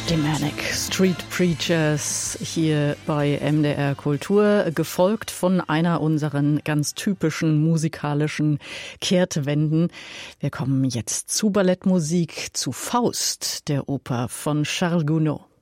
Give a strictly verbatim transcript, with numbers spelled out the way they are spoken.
Die Manic Street Preachers hier bei M D R Kultur, gefolgt von einer unserer ganz typischen musikalischen Kehrtwenden. Wir kommen jetzt zu Ballettmusik, zu Faust, der Oper von Charles Gounod.